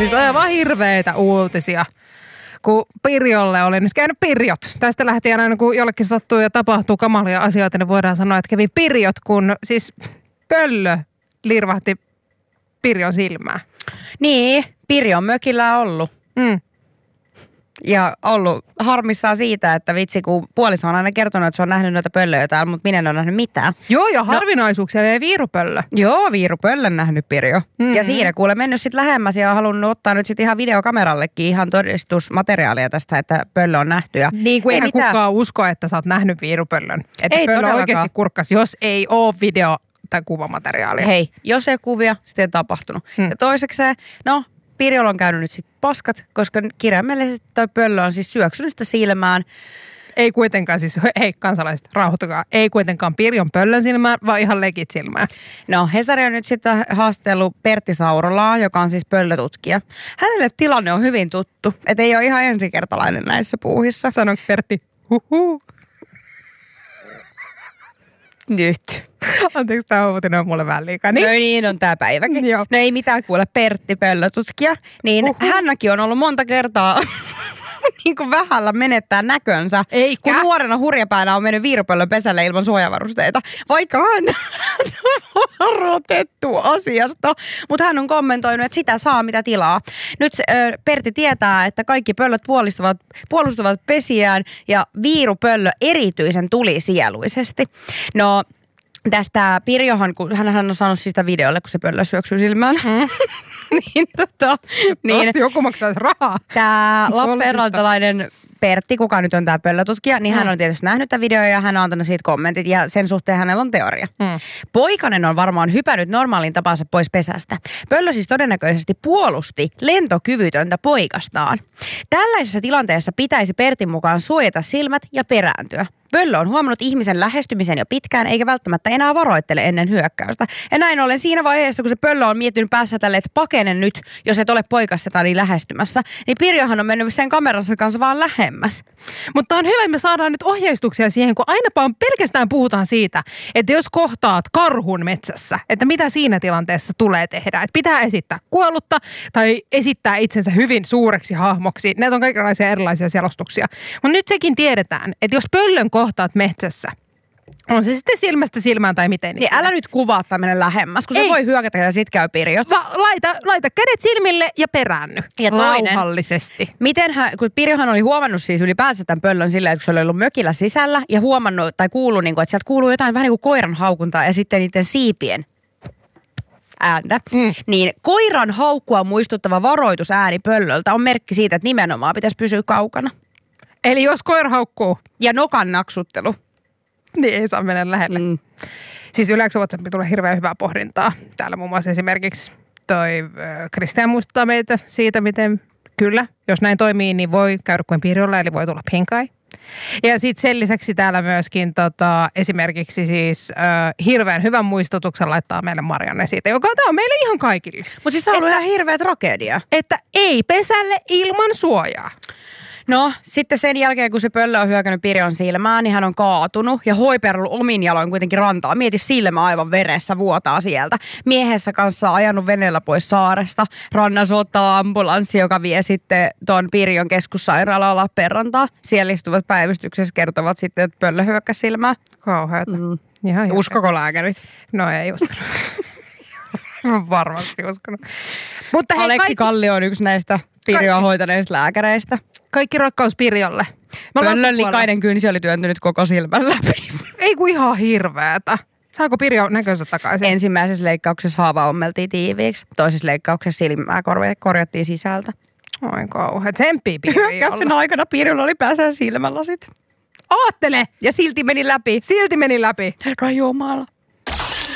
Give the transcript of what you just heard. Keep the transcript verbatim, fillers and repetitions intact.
siis aivan hirveitä uutisia. Kun Pirjolle oli nyt käynyt Pirjot. Tästä lähtien aina kun jollekin sattuu ja tapahtuu kamalia asioita, niin voidaan sanoa, että kävi Pirjot, kun siis pöllö lirvahti Pirjon silmää. Niin, Pirjon mökillä on ollut. Mm. Ja ollut harmissaan siitä, että vitsi, kun puoliso on aina kertonut, että se on nähnyt noita pöllöjä täällä, mutta minä en ole nähnyt mitään. Joo, ja harvinaisuuksia no, vei viirupöllö. Joo, viirupöllön nähnyt Pirjo. Mm-hmm. Ja siinä kuule mennyt sitten lähemmäs ja halunnut ottaa nyt sitten ihan videokamerallekin ihan todistusmateriaalia tästä, että pöllö on nähty. Ja niin kuin eihän mitään. Kukaan usko, että sä oot nähnyt viirupöllön. Että ei pöllö oikeasti kurkkas, jos ei ole video tai kuvamateriaalia. Hei, jos ei kuvia, sitten ei tapahtunut. Hmm. Ja toisekseen, no Pirjolla on käynyt nyt sitten paskat, koska kirjaimellisesti toi pöllö on siis syöksynyt sitä silmään. Ei kuitenkaan siis, hei kansalaiset, rauhoittukaa, ei kuitenkaan Pirjon pöllön silmään, vaan ihan legit silmään. No Hesari on nyt sitten haastellut Pertti Saurolaa, joka on siis pöllötutkija. Hänelle tilanne on hyvin tuttu, et ei ole ihan ensikertalainen näissä puuhissa. Sanonko Pertti, huhuu? Nyt. Anteeksi, tämä uutinen on mulle vähän liikaa. Niin? No niin, on tämä päiväkin. Joo. No ei mitään kuule, Pertti pöllötutkija. Niin uhuh. Hänäkin on ollut monta kertaa niin kuin vähällä menettää näkönsä. Eikä. Kun nuorena hurjapäänä on mennyt viirupöllön pesälle ilman suojavarusteita. Vaikka hän on varoitettu asiasta. Mutta hän on kommentoinut, että sitä saa mitä tilaa. Nyt äh, Pertti tietää, että kaikki pöllöt puolustavat, puolustavat pesiään ja viirupöllö erityisen tulisieluisesti. No tästä Pirjohan, kun hän on saanut sitä videolle, kun se pöllö syöksyy silmään. Mm. niin tota, niin joku maksaisi rahaa. Tämä Lappeenrantalainen Pertti, kuka nyt on tämä pöllötutkija, niin mm. hän on tietysti nähnyt tätä videoa ja hän on antanut siitä kommentit ja sen suhteen hänellä on teoria. Mm. Poikanen on varmaan hypännyt normaalin tapansa pois pesästä. Pöllö siis todennäköisesti puolusti lentokyvytöntä poikastaan. Tällaisessa tilanteessa pitäisi Pertin mukaan suojata silmät ja perääntyä. Pöllö on huomannut ihmisen lähestymisen jo pitkään, eikä välttämättä enää varoittele ennen hyökkäystä. Ja näin ollen siinä vaiheessa, kun se pöllö on miettinyt päässä tälle, että pakene nyt, jos et ole poikasta niin lähestymässä, niin Pirjohan on mennyt sen kameransa kanssa vaan lähemmäs. Mutta on hyvä, että me saadaan nyt ohjeistuksia siihen, kun aina pelkästään puhutaan siitä, että jos kohtaat karhun metsässä, että mitä siinä tilanteessa tulee tehdä. Että pitää esittää kuollutta tai esittää itsensä hyvin suureksi hahmoksi. Näitä on kaikenlaisia erilaisia selostuksia. Mutta nyt sekin tiedetään, että jos pöllön kohtaat metsässä, on se sitten silmästä silmään tai miten. Niin älä nyt kuvaa tämmöinen lähemmäs, kun Ei. se voi hyökätä ja sit käy Pirjot. Va, laita, laita kädet silmille ja peräänny. Ja toinen, rauhallisesti. Mitenhän, kun Pirjohan oli huomannut siis ylipäänsä tämän pöllön silleen, että kun se oli ollut mökillä sisällä ja huomannut tai kuullut, niin kuin, että sieltä kuuluu jotain vähän niin kuin koiran haukuntaa ja sitten niiden siipien ääntä, mm. niin koiran haukkua muistuttava varoitusääni pöllöltä on merkki siitä, että nimenomaan pitäisi pysyä kaukana. Eli jos koira haukkuu. Ja nokan naksuttelu. Niin ei saa mennä lähelle. Mm. Siis yleensä WhatsApp tulee hirveän hyvää pohdintaa. Täällä muun muassa esimerkiksi toi Kristian muistuttaa meitä siitä, miten kyllä, jos näin toimii, niin voi käydä kuin Pirjolla, eli voi tulla pinkai. Ja sitten sen lisäksi täällä myöskin tota, esimerkiksi siis äh, hirveän hyvän muistutuksen laittaa meille Marianne siitä, joka tämä on meille ihan kaikille. Mutta siis tämä on ollut ihan hirveä tragedia. Että ei pesälle ilman suojaa. No, sitten sen jälkeen, kun se pöllö on hyökännyt Pirjon silmään, niin hän on kaatunut ja hoiperellut omin jaloin kuitenkin rantaa. Mieti, silmä aivan veressä vuotaa sieltä. Miehessä kanssa on ajanut veneellä pois saaresta. Rannassa ottaa ambulanssi, joka vie sitten tuon Pirjon keskussairaalaan Lappeenrantaan. Siellä istuvat päivystyksessä kertovat sitten, että pöllö hyökkäsi silmään. Kauheata. Mm. Ihan uskoko lääkärit? No ei uskonut. Varmasti uskonut. Mutta hei, Aleksi kaikki... Kallio on yksi näistä Pirjoa hoitaneista lääkäreistä. Kaikki rakkaus Pirjolle. Pöllön likainen kynsi oli työntynyt koko silmän läpi. Ei kun ihan hirveetä. Saako Pirjo näkönsä takaisin? Ensimmäisessä leikkauksessa haava ommeltiin tiiviiksi. Toisessa leikkauksessa silmää korjattiin sisältä. Oi kauhean. Tsemppii Pirjolla. Hyökkäyksen aikana Pirjolla oli päässä silmälasit. Aattele! Ja silti meni läpi. Silti meni läpi. Herra Jumala.